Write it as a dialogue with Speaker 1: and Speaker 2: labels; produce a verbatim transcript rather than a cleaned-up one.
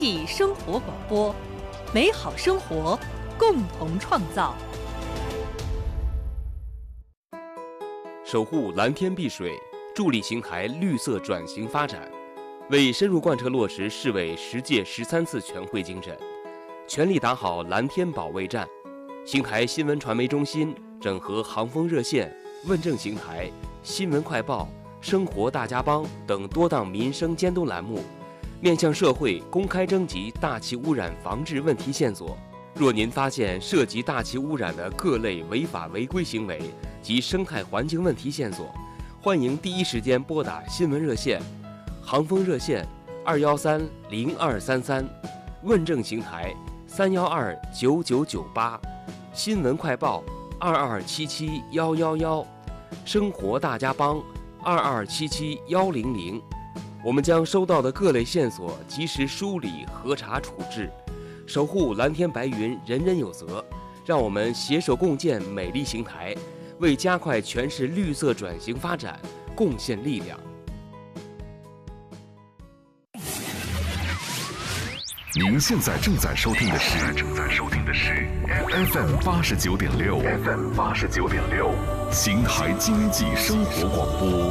Speaker 1: 益生活广播，美好生活共同创造。
Speaker 2: 守护蓝天碧水，助力邢台绿色转型发展，为深入贯彻落实市委十届十三次全会精神，全力打好蓝天保卫战。邢台新闻传媒中心整合航风热线、问政邢台、新闻快报、生活大家帮等多档民生监督栏目，面向社会公开征集大气污染防治问题线索。若您发现涉及大气污染的各类违法违规行为及生态环境问题线索，欢迎第一时间拨打新闻热线，航风热线二幺三零二三三，问政邢台三幺二九九九八，新闻快报二二七七幺幺幺，生活大家帮二二七七幺零零。我们将收到的各类线索及时梳理、核查、处置，守护蓝天白云，人人有责。让我们携手共建美丽邢台，为加快全市绿色转型发展贡献力量。
Speaker 3: 您现在正在收听的是正在收听的是 F M 八十九点六 F M 八十九点六 邢台经济生活广播。